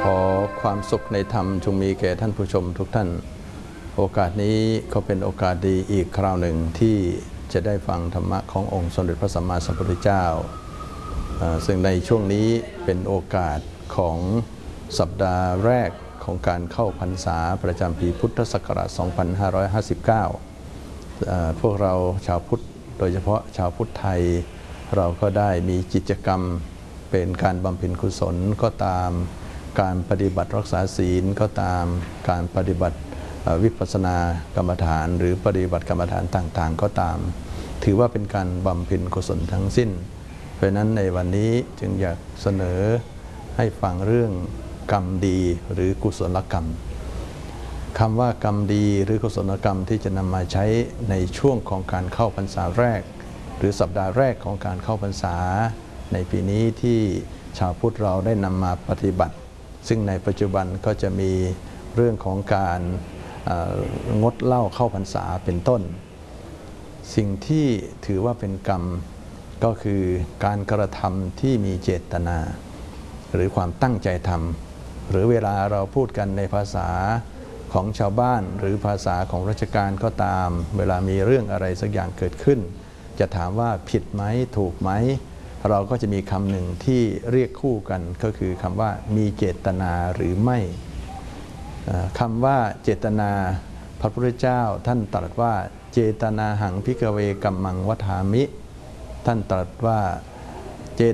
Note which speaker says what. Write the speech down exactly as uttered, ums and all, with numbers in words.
Speaker 1: ขอความสุขในธรรมจงมีแก่ท่านผู้ชมทุกท่านโอกาสนี้ก็เป็นโอกาสดีอีกคราวหนึ่งที่จะได้ฟังธรรมะขององค์สมเด็จพระสัมมาสัมพุทธเจ้าซึ่งในช่วงนี้เป็นโอกาสของสัปดาห์แรกของการเข้าพรรษาประจำปีพุทธศักราช สองพันห้าร้อยห้าสิบเก้า พวกเราชาวพุทธโดยเฉพาะชาวพุทธไทยเราก็ได้มีกิจกรรมเป็นการบำเพ็ญกุศลก็ตามการปฏิบัติรักษาศีลก็ตามการปฏิบัติวิปัสสนากรรมฐานหรือปฏิบัติกรรมฐานต่างๆก็ตามถือว่าเป็นการบำเพ็ญกุศลทั้งสิ้นเพราะนั้นในวันนี้จึงอยากเสนอให้ฟังเรื่องกรรมดีหรือกุศลกรรมคำว่ากรรมดีหรือกุศลกรรมที่จะนำมาใช้ในช่วงของการเข้าพรรษาแรกหรือสัปดาห์แรกของการเข้าพรรษาในปีนี้ที่ชาวพุทธเราได้นำมาปฏิบัติซึ่งในปัจจุบันก็จะมีเรื่องของการงดเหล้าเข้าพรรษาเป็นต้นสิ่งที่ถือว่าเป็นกรรมก็คือการกระทำที่มีเจตนาหรือความตั้งใจทำหรือเวลาเราพูดกันในภาษาของชาวบ้านหรือภาษาของราชการก็ตามเวลามีเรื่องอะไรสักอย่างเกิดขึ้นจะถามว่าผิดไหมถูกไหมเราก็จะมีคำหนึ่งที่เรียกคู่กันก็คือคำว่ามีเจตนาหรือไม่คำว่าเจตนาพระพุทธเจ้าท่านตรัสว่าเจตนาหังภิกขเวกัมมังวัฏฐามิท่านตรัสว่า